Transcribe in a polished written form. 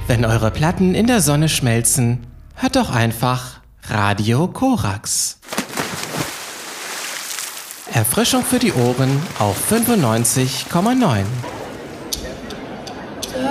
Wenn eure Platten in der Sonne schmelzen, hört doch einfach Radio Korax. Erfrischung für die Ohren auf 95,9.